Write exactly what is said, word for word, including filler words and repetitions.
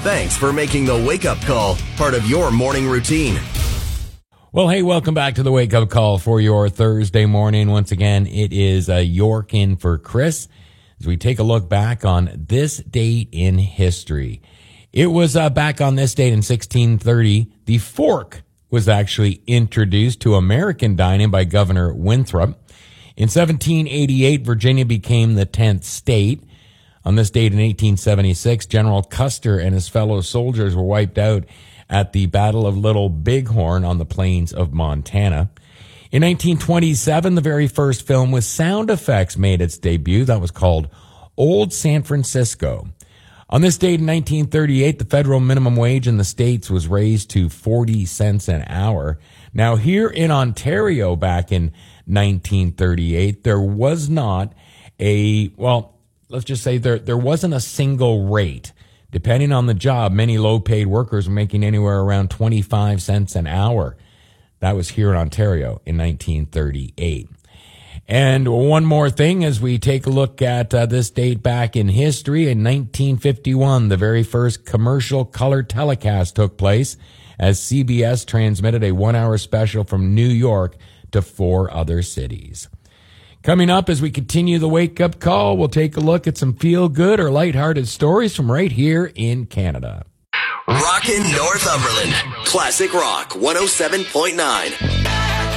Thanks for making the Wake Up Call part of your morning routine. Well, hey, welcome back to the Wake Up Call for your Thursday morning. Once again, it is uh, York in for Chris as we take a look back on this date in history. It was uh, back on this date in sixteen thirty, the fork was actually introduced to American dining by Governor Winthrop. In seventeen eighty-eight, Virginia became the tenth state. On this date in eighteen seventy-six, General Custer and his fellow soldiers were wiped out at the Battle of Little Bighorn on the plains of Montana. In nineteen twenty-seven, the very first film with sound effects made its debut. That was called Old San Francisco. On this date in nineteen thirty-eight, the federal minimum wage in the States was raised to forty cents an hour. Now, here in Ontario back in nineteen thirty-eight, there was not a, well, let's just say there, there wasn't a single rate. Depending on the job, many low-paid workers were making anywhere around twenty-five cents an hour. That was here in Ontario in nineteen thirty-eight. And one more thing as we take a look at uh, this date back in history. In nineteen fifty-one, the very first commercial color telecast took place as C B S transmitted a one-hour special from New York to four other cities. Coming up as we continue the wake-up call, we'll take a look at some feel-good or lighthearted stories from right here in Canada. Rockin' Northumberland. Classic Rock one oh seven point nine.